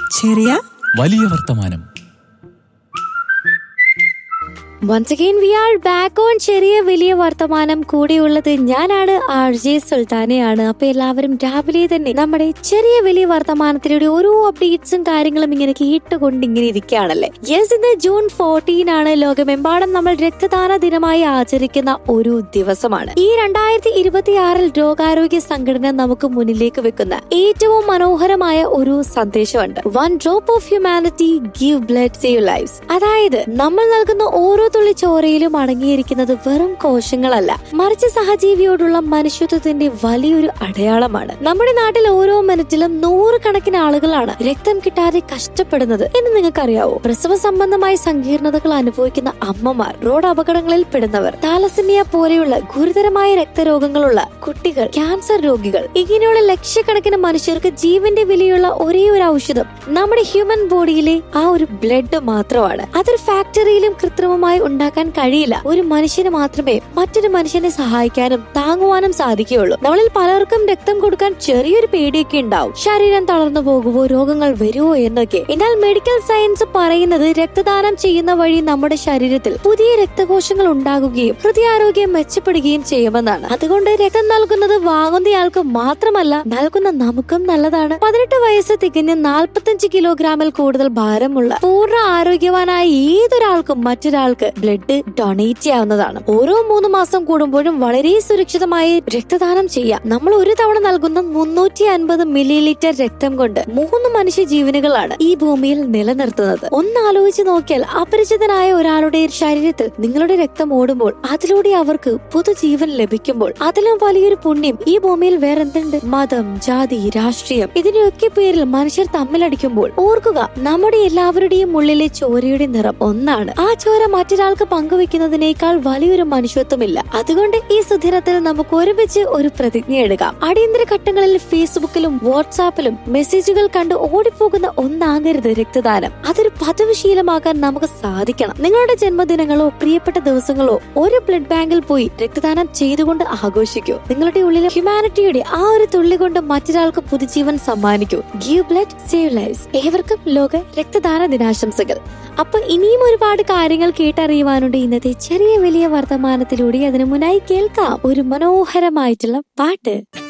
ചെറിയ വലിയ വർത്തമാനം. Once again we are back on ചെറിയ വലിയ വർത്തമാനം. കൂടെയുള്ളത് ഞാനാണ് RJ സുൽത്താനയാണ്. അപ്പൊ എല്ലാവരും രാവിലെ തന്നെ നമ്മുടെ ചെറിയ വലിയ വർത്തമാനത്തിലൂടെ ഓരോ അപ്ഡേറ്റ്സും കാര്യങ്ങളും ഇങ്ങനെ കേട്ടുകൊണ്ട് ഇങ്ങനെ ഇരിക്കുകയാണല്ലേ. യെസ്, ഇന്ന് ജൂൺ 14 ആണ്. ലോകമെമ്പാടും നമ്മൾ രക്തദാന ദിനമായി ആചരിക്കുന്ന ഒരു ദിവസമാണ്. ഈ 2026 ലോകാരോഗ്യ സംഘടന നമുക്ക് മുന്നിലേക്ക് വെക്കുന്ന ഏറ്റവും മനോഹരമായ ഒരു സന്ദേശമുണ്ട്. One drop of humanity, give blood, save lives. അതായത് നമ്മൾ നൽകുന്ന ഓരോ തുള്ളി ചോരയിലും അടങ്ങിയിരിക്കുന്നത് വെറും കോശങ്ങളല്ല, മറിച്ച് സഹജീവിയോടുള്ള മനുഷ്യത്വത്തിന്റെ വലിയൊരു അടയാളമാണ്. നമ്മുടെ നാട്ടിൽ ഓരോ മിനിറ്റിലും 100 കണക്കിന് ആളുകളാണ് രക്തം കിട്ടാതെ കഷ്ടപ്പെടുന്നത് എന്ന് നിങ്ങൾക്കറിയാവോ? പ്രസവ സംബന്ധമായ സങ്കീർണതകൾ അനുഭവിക്കുന്ന അമ്മമാർ, റോഡ് അപകടങ്ങളിൽ പെടുന്നവർ, താലസീമിയ പോലെയുള്ള ഗുരുതരമായ രക്തരോഗങ്ങളുള്ള കുട്ടികൾ, ക്യാൻസർ രോഗികൾ, ഇങ്ങനെയുള്ള ലക്ഷക്കണക്കിന് മനുഷ്യർക്ക് ജീവന്റെ വിലയുള്ള ഒരേ ഒരു ഔഷധം നമ്മുടെ ഹ്യൂമൻ ബോഡിയിലെ ആ ഒരു ബ്ലഡ് മാത്രമാണ്. അതൊരു ഫാക്ടറിയിലും കൃത്രിമമായി ഉണ്ടാക്കാൻ കഴിയില്ല. ഒരു മനുഷ്യന് മാത്രമേ മറ്റൊരു മനുഷ്യനെ സഹായിക്കാനും താങ്ങുവാനും സാധിക്കുകയുള്ളൂ. നമ്മളിൽ പലർക്കും രക്തം കൊടുക്കാൻ ചെറിയൊരു പേടിയൊക്കെ ഉണ്ടാവും. ശരീരം തളർന്നു പോകുമോ, രോഗങ്ങൾ വരുമോ എന്നൊക്കെ. എന്നാൽ മെഡിക്കൽ സയൻസ് പറയുന്നത് രക്തദാനം ചെയ്യുന്ന വഴി നമ്മുടെ ശരീരത്തിൽ പുതിയ രക്തകോശങ്ങൾ ഉണ്ടാകുകയും ഹൃദയാരോഗ്യം മെച്ചപ്പെടുകയും ചെയ്യുമെന്നാണ്. അതുകൊണ്ട് രക്തം നൽകുന്നത് വാങ്ങുന്നയാൾക്ക് മാത്രമല്ല, നൽകുന്ന നമുക്കും നല്ലതാണ്. 18 വയസ്സ് തികഞ്ഞ 45 കിലോഗ്രാമിൽ കൂടുതൽ ഭാരമുള്ള പൂർണ്ണ ആരോഗ്യവാനായ ഏതൊരാൾക്കും മറ്റൊരാൾക്ക് ബ്ലഡ് ഡൊണേറ്റ് ചെയ്യാവുന്നതാണ്. ഓരോ 3 മാസം കൂടുമ്പോഴും വളരെ സുരക്ഷിതമായി രക്തദാനം ചെയ്യാം. നമ്മൾ ഒരു തവണ നൽകുന്ന 350 മില്ലി ലിറ്റർ രക്തം കൊണ്ട് 3 മനുഷ്യ ജീവനുകളാണ് ഈ ഭൂമിയിൽ നിലനിർത്തുന്നത്. ഒന്ന് ആലോചിച്ച് നോക്കിയാൽ, അപരിചിതനായ ഒരാളുടെ ശരീരത്തിൽ നിങ്ങളുടെ രക്തം ഓടുമ്പോൾ അതിലൂടെ അവർക്ക് പുതുജീവൻ ലഭിക്കുമ്പോൾ അതിലും വലിയൊരു പുണ്യം ഈ ഭൂമിയിൽ വേറെന്തുണ്ട്? മതം, ജാതി, രാഷ്ട്രീയം ഇതിന്റെയൊക്കെ പേരിൽ മനുഷ്യർ തമ്മിലടിക്കുമ്പോൾ ഓർക്കുക, നമ്മുടെ എല്ലാവരുടെയും ഉള്ളിലെ ചോരയുടെ നിറം ഒന്നാണ്. ആ ചോര മറ്റൊരാൾക്ക് പങ്കുവെക്കുന്നതിനേക്കാൾ വലിയൊരു മനുഷ്യത്വമില്ല. അതുകൊണ്ട് ഈ സുദിനത്തിൽ നമുക്ക് ഒരുമിച്ച് ഒരു പ്രതിജ്ഞ എടുക്കാം. അടിയന്തര ഘട്ടങ്ങളിൽ ഫേസ്ബുക്കിലും വാട്സാപ്പിലും മെസ്സേജുകൾ കണ്ട് ഓടിപ്പോകുന്ന ഒന്നാകരുത് രക്തദാനം. അതൊരു പതിവ് ശീലമാക്കാൻ നമുക്ക് സാധിക്കണം. നിങ്ങളുടെ ജന്മദിനങ്ങളോ പ്രിയപ്പെട്ട ദിവസങ്ങളോ ഒരു ബ്ലഡ് ബാങ്കിൽ പോയി രക്തദാനം ചെയ്തുകൊണ്ട് ആഘോഷിക്കൂ. നിങ്ങളുടെ ഉള്ളിലെ ഹ്യൂമാനിറ്റിയുടെ ആ ഒരു തുള്ളി കൊണ്ട് മറ്റൊരാൾക്ക് പുതുജീവൻ സമ്മാനിക്കൂ. Give blood, save lives. ഏവർക്കും ലോക രക്തദാന ദിനാശംസകൾ. അപ്പൊ ഇനിയും ഒരുപാട് കാര്യങ്ങൾ കേട്ടറിയുവാനുണ്ട് ഇന്നത്തെ ചെറിയ വലിയ വർത്തമാനത്തിലൂടെ. അതിനു മുന്നായി കേൾക്കാം ഒരു മനോഹരമായിട്ടുള്ള പാട്ട്.